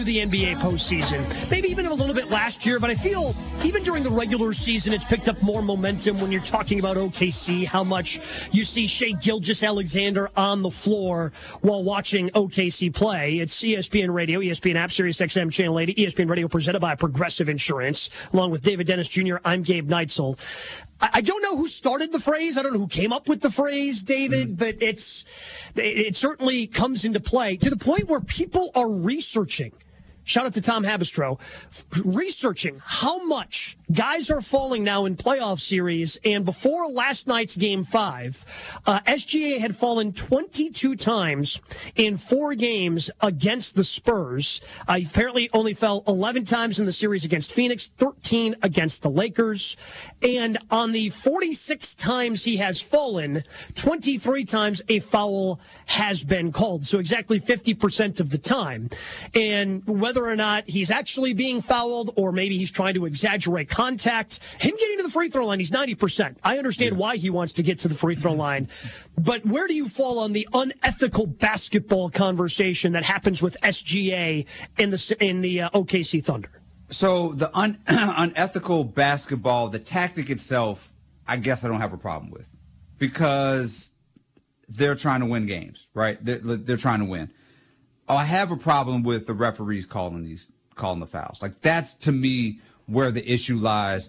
The NBA postseason. Maybe even a little bit last year, but I feel even during the regular season, it's picked up more momentum when you're talking about OKC, how much you see Shai Gilgeous-Alexander on the floor while watching OKC play. It's ESPN Radio, ESPN App, Sirius XM Channel 80, ESPN Radio presented by Progressive Insurance. Along with David Dennis Jr., I'm Gabe Neitzel. I don't know who started the phrase. I don't know who came up with the phrase, David, but it certainly comes into play to the point where people are researching. Shout out to Tom Habistro, researching how much guys are falling now in playoff series. And before last night's Game 5, SGA had fallen 22 times in 4 games against the Spurs. He apparently only fell 11 times in the series against Phoenix, 13 against the Lakers. And on the 46 times he has fallen, 23 times a foul has been called. So exactly 50% of the time. And whether or not he's actually being fouled or maybe he's trying to exaggerate contact, him getting to the free throw line, he's 90%. I understand why he wants to get to the free throw line, but where do you fall on the unethical basketball conversation that happens with SGA in the OKC Thunder? So the unethical basketball, the tactic itself, I guess I don't have a problem with, because they're trying to win games, right? They're trying to win. I have a problem with the referees calling the fouls. Like, that's, to me, where the issue lies.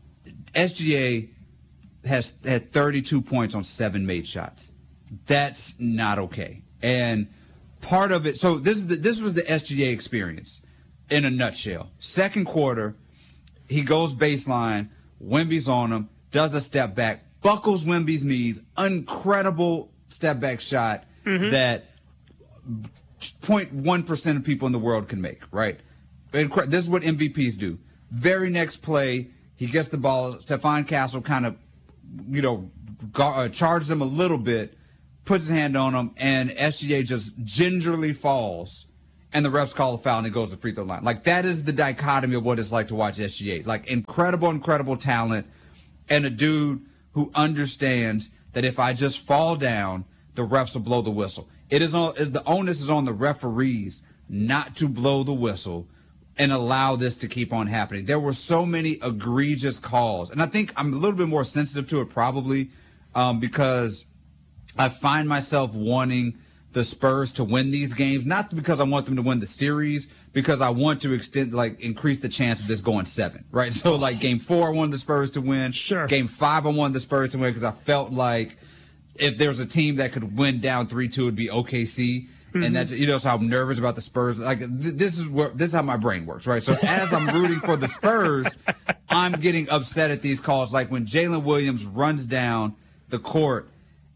SGA has had 32 points on 7 made shots. That's not okay. And part of it, so this was the SGA experience in a nutshell. Second quarter, he goes baseline, Wemby's on him, does a step back, buckles Wemby's knees, incredible step back shot that 0.1% of people in the world can make, right? This is what MVPs do. Very next play, he gets the ball. Stefan Castle kind of, charges him a little bit, puts his hand on him, and SGA just gingerly falls, and the refs call a foul, and he goes to the free throw line. Like, that is the dichotomy of what it's like to watch SGA. Like, incredible talent, and a dude who understands that if I just fall down, the refs will blow the whistle. The onus is on the referees not to blow the whistle and allow this to keep on happening. There were so many egregious calls, and I think I'm a little bit more sensitive to it probably because I find myself wanting the Spurs to win these games, not because I want them to win the series, because I want to increase the chance of this going 7, right? So, like, Game 4, I wanted the Spurs to win. Sure. Game 5, I wanted the Spurs to win because I felt like if there's a team that could win down 3-2, it'd be OKC. And that's, so I'm nervous about the Spurs. Like, this is how my brain works, right? So as I'm rooting for the Spurs, I'm getting upset at these calls. Like when Jalen Williams runs down the court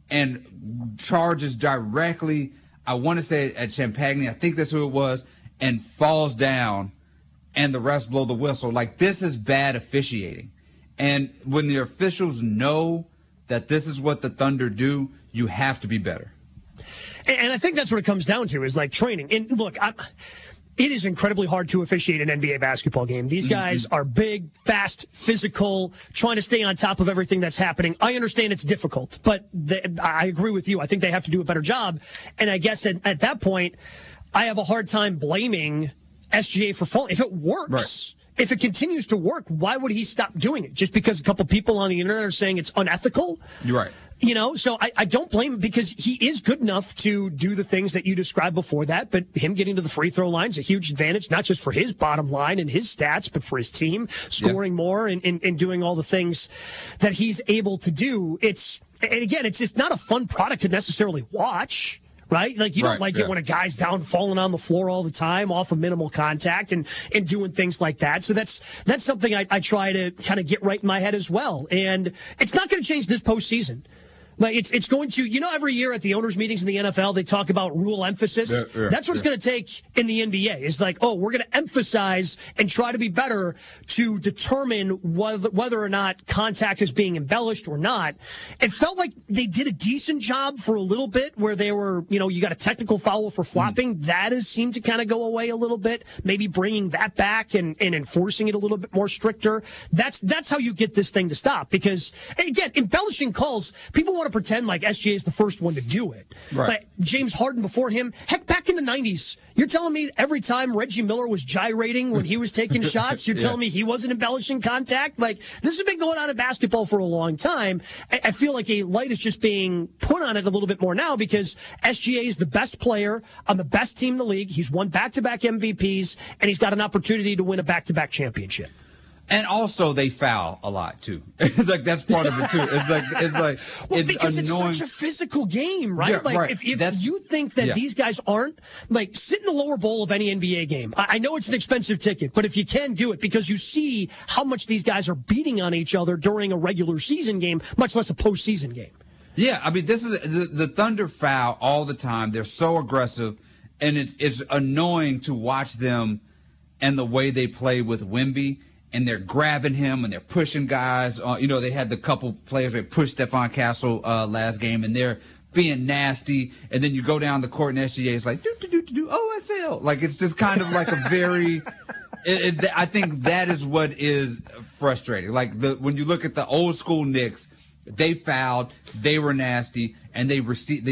and charges directly, I want to say at Champagny, I think that's who it was, and falls down, and the refs blow the whistle. Like, this is bad officiating. And when the officials know that this is what the Thunder do, you have to be better. And I think that's what it comes down to, is like training. And look, it is incredibly hard to officiate an NBA basketball game. These guys are big, fast, physical, trying to stay on top of everything that's happening. I understand it's difficult, but I agree with you. I think they have to do a better job. And I guess at that point, I have a hard time blaming SGA for falling. If it works, right. If it continues to work, why would he stop doing it? Just because a couple people on the internet are saying it's unethical? You're right. So I don't blame him, because he is good enough to do the things that you described before that, but him getting to the free throw line is a huge advantage, not just for his bottom line and his stats, but for his team, scoring more and doing all the things that he's able to do. It's just not a fun product to necessarily watch. Right? Like, you don't it when a guy's down falling on the floor all the time off of minimal contact and doing things like that. So that's something I try to kind of get right in my head as well. And it's not going to change this postseason. Like, it's going to, every year at the owners' meetings in the NFL, they talk about rule emphasis. That's what it's going to take in the NBA. Is like, we're going to emphasize and try to be better to determine whether or not contact is being embellished or not. It felt like they did a decent job for a little bit, where they were, you got a technical foul for flopping. That has seemed to kind of go away a little bit. Maybe bringing that back and enforcing it a little bit more stricter. That's how you get this thing to stop. Because, again, embellishing calls, people want to pretend like SGA is the first one to do it. Right. But James Harden before him, heck, back in the 90s, you're telling me every time Reggie Miller was gyrating when he was taking shots, you're telling me he wasn't embellishing contact? Like, this has been going on in basketball for a long time. I feel like a light is just being put on it a little bit more now because SGA is the best player on the best team in the league. He's won back-to-back MVPs, and he's got an opportunity to win a back-to-back championship. And also, they foul a lot too. Like that's part of it too. It's because annoying. It's such a physical game, right? Yeah, like right. if you think that these guys aren't, like, sit in the lower bowl of any NBA game. I know it's an expensive ticket, but if you can, do it, because you see how much these guys are beating on each other during a regular season game, much less a postseason game. Yeah, I mean, this is the Thunder foul all the time. They're so aggressive, and it's annoying to watch them and the way they play with Wemby. And they're grabbing him and they're pushing guys. They had the couple players that pushed Stephon Castle last game, and they're being nasty. And then you go down the court and SGA is like, oh, I fell. Like, it's just kind of like a very I think that is what is frustrating. Like, when you look at the old school Knicks, they fouled, they were nasty, and they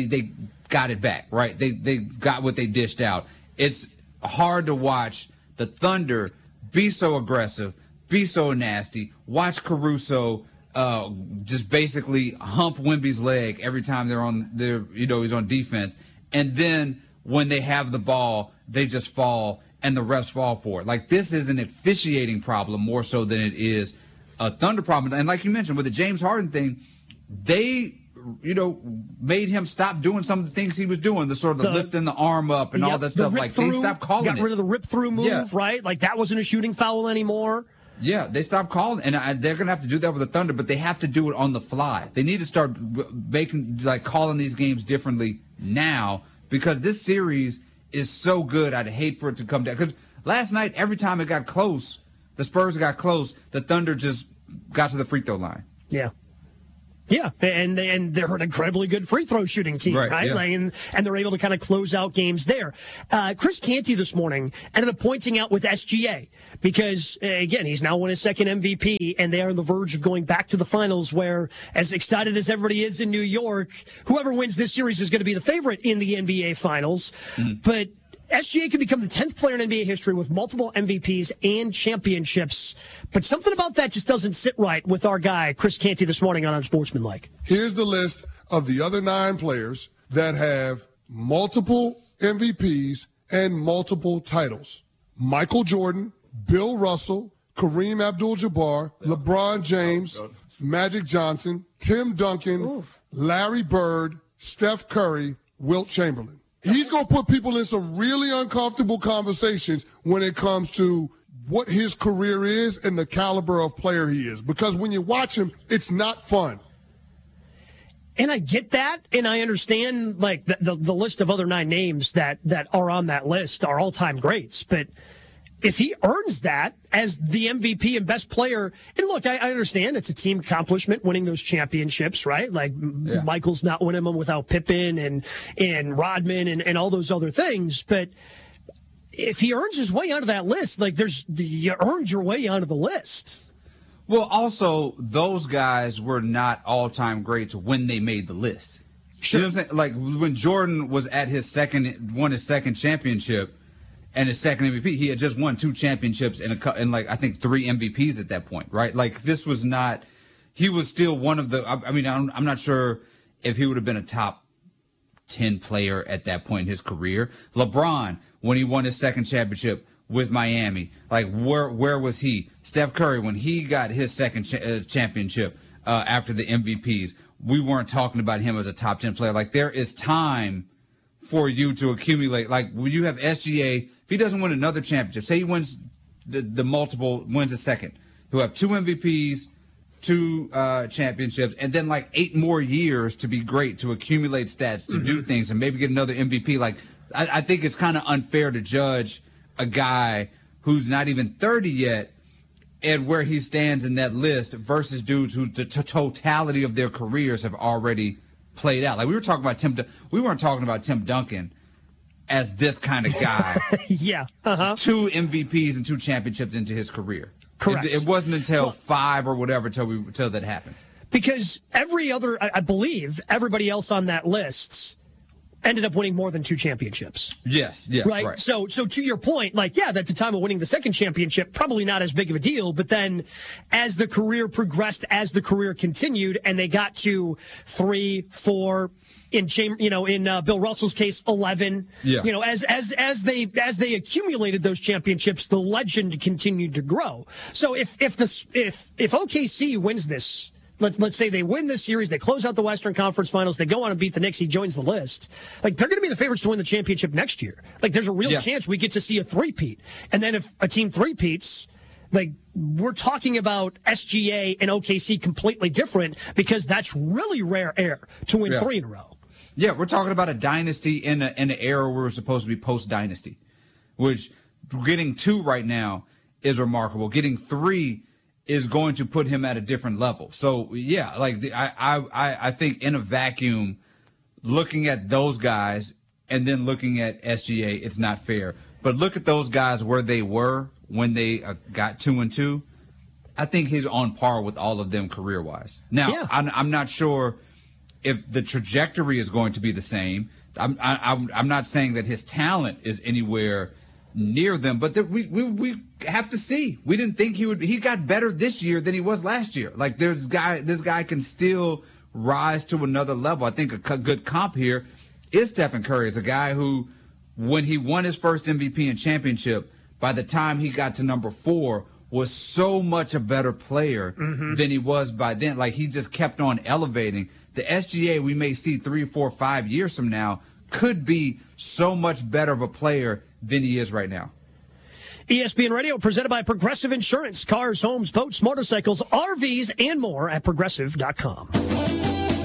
got it back, right? They got what they dished out. It's hard to watch the Thunder be so aggressive, be so nasty. Watch Caruso just basically hump Wemby's leg every time he's on defense. And then when they have the ball, they just fall and the refs fall for it. Like, this is an officiating problem more so than it is a Thunder problem. And like you mentioned with the James Harden thing, they made him stop doing some of the things he was doing, the sort of the lifting the arm up and all that stuff. Like, they stopped calling it. Got rid of the rip through move, right? Like, that wasn't a shooting foul anymore. Yeah, they stopped calling, and they're going to have to do that with the Thunder, but they have to do it on the fly. They need to start calling these games differently now, because this series is so good. I'd hate for it to come down. Because last night, every time it got close, the Spurs got close, the Thunder just got to the free throw line. Yeah. Yeah, and they're an incredibly good free throw shooting team, right? Yeah. Like, and they're able to kind of close out games there. Chris Canty this morning ended up pointing out with SGA because, again, he's now won his second MVP, and they are on the verge of going back to the finals where, as excited as everybody is in New York, whoever wins this series is going to be the favorite in the NBA Finals. But SGA could become the 10th player in NBA history with multiple MVPs and championships. But something about that just doesn't sit right with our guy, Chris Canty, this morning on Unsportsmanlike. Here's the list of the other 9 players that have multiple MVPs and multiple titles. Michael Jordan, Bill Russell, Kareem Abdul-Jabbar, LeBron James, Magic Johnson, Tim Duncan, Larry Bird, Steph Curry, Wilt Chamberlain. He's going to put people in some really uncomfortable conversations when it comes to what his career is and the caliber of player he is. Because when you watch him, it's not fun. And I get that, and I understand, like, the list of other 9 names that are on that list are all-time greats. But if he earns that as the MVP and best player, and look, I understand it's a team accomplishment winning those championships, right? Like, Michael's not winning them without Pippen and Rodman and all those other things. But if he earns his way onto that list, like, you earned your way onto the list. Well, also, those guys were not all-time greats when they made the list. Sure. You know what I'm saying? Like, when Jordan was at won his second championship, and his second MVP, he had just won 2 championships and I think 3 MVPs at that point, right? Like, this was not, he was still one of the, I'm not sure if he would have been a top 10 player at that point in his career. LeBron, when he won his second championship with Miami, like, where was he? Steph Curry, when he got his second championship after the MVPs, we weren't talking about him as a top 10 player. Like, there is time for you to accumulate. Like, when you have SGA, if he doesn't win another championship, say he wins wins a second, he'll have 2 MVPs, 2 championships, and then like 8 more years to be great, to accumulate stats, to do things, and maybe get another MVP. Like, I think it's kind of unfair to judge a guy who's not even 30 yet and where he stands in that list versus dudes who the totality of their careers have already played out. Like, we weren't talking about Tim Duncan as this kind of guy. Yeah. 2 MVPs and 2 championships into his career. Correct. It wasn't until 5 or whatever till that happened. Because I believe everybody else on that list ended up winning more than 2 championships. Yes, Right? So to your point, like, yeah, at the time of winning the second championship, probably not as big of a deal. But then as the career progressed, as the career continued, and they got to 3, 4, in Bill Russell's case, 11. Yeah. As they accumulated those championships, the legend continued to grow. So if OKC wins this, let's say they win this series, they close out the Western Conference Finals, they go on and beat the Knicks, he joins the list. Like, they're going to be the favorites to win the championship next year. Like, there's a real chance we get to see a three-peat. And then if a team three-peats, like, we're talking about SGA and OKC completely different, because that's really rare air to win 3 in a row. Yeah, we're talking about a dynasty in an era where we're supposed to be post-dynasty, which getting 2 right now is remarkable. Getting 3 is going to put him at a different level. So, yeah, like I think in a vacuum, looking at those guys and then looking at SGA, it's not fair. But look at those guys where they were when they got 2 and 2. I think he's on par with all of them career-wise. Now, I'm not sure if the trajectory is going to be the same. I'm not saying that his talent is anywhere near them, but we have to see. We didn't think he got better this year than he was last year. Like, this guy can still rise to another level. I think a good comp here is Stephen Curry. It's a guy who, when he won his first MVP and championship, by the time he got to number 4, was so much a better player than he was by then. Like, he just kept on elevating. The SGA we may see 3, 4, 5 years from now could be so much better of a player than he is right now. ESPN Radio, presented by Progressive Insurance. Cars, homes, boats, motorcycles, RVs, and more at Progressive.com.